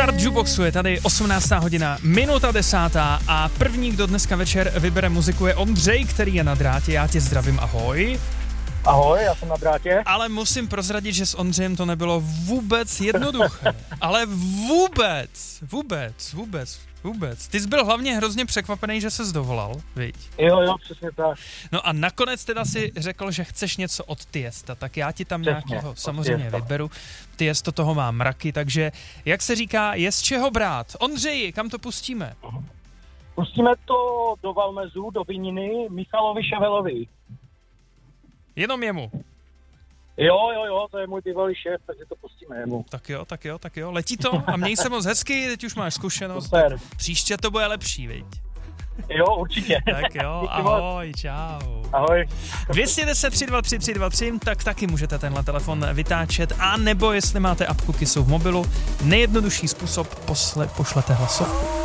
Start Jukeboxu je tady 18. hodina, minuta 10. a první, kdo dneska večer vybere muziku, je Ondřej, který je na drátě. Já tě zdravím, ahoj. Ahoj, já jsem na drátě. Ale musím prozradit, že s Ondřejem to nebylo vůbec jednoduché. Ale vůbec. Ty jsi byl hlavně hrozně překvapený, že ses dovolal, viď? Jo, přesně tak. No a nakonec teda si řekl, že chceš něco od Tiesta, tak já ti tam nějakého samozřejmě vyberu. Tiesto toho má mraky, takže jak se říká, je z čeho brát. Ondřeji, kam to pustíme? Pustíme to do Valmezu, do Vininy, Michalovi Ševelovi. Jenom jemu. Jo, to je můj bývalý šéf, takže to pustíme jemu. Tak jo. Letí to a měj se moc hezky, teď už máš zkušenost. Super. Příště to bude lepší, viď? Jo, určitě. Tak jo, ahoj, čau. Ahoj. 210 323 323, tak taky můžete tenhle telefon vytáčet, a nebo jestli máte apku Kissu v mobilu, nejjednodušší způsob, pošlete hlasovku.